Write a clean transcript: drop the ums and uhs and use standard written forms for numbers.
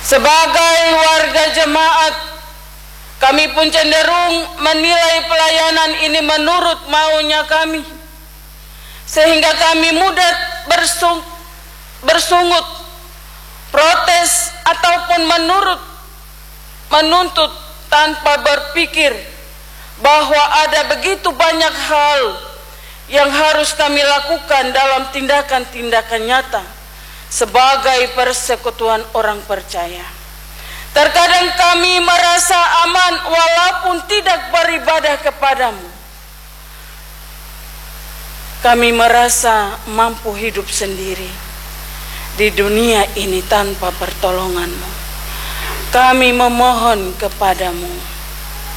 Sebagai warga jemaat, kami pun cenderung menilai pelayanan ini menurut maunya kami, sehingga kami mudah bersungut, protes, ataupun menuntut tanpa berpikir bahwa ada begitu banyak hal yang harus kami lakukan dalam tindakan-tindakan nyata sebagai persekutuan orang percaya. Terkadang kami merasa aman walaupun tidak beribadah kepadamu. Kami merasa mampu hidup sendiri di dunia ini tanpa pertolonganmu. Kami memohon kepadamu,